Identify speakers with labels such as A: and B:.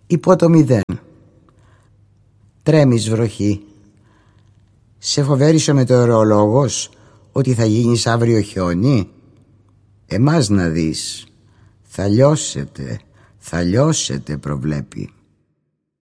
A: υπό το 0. Τρέμεις βροχή. Σε φοβέρισε ο μετεωρολόγος ότι θα γίνεις αύριο χιόνι? Εμάς να δεις. Θα λιώσετε προβλέπει.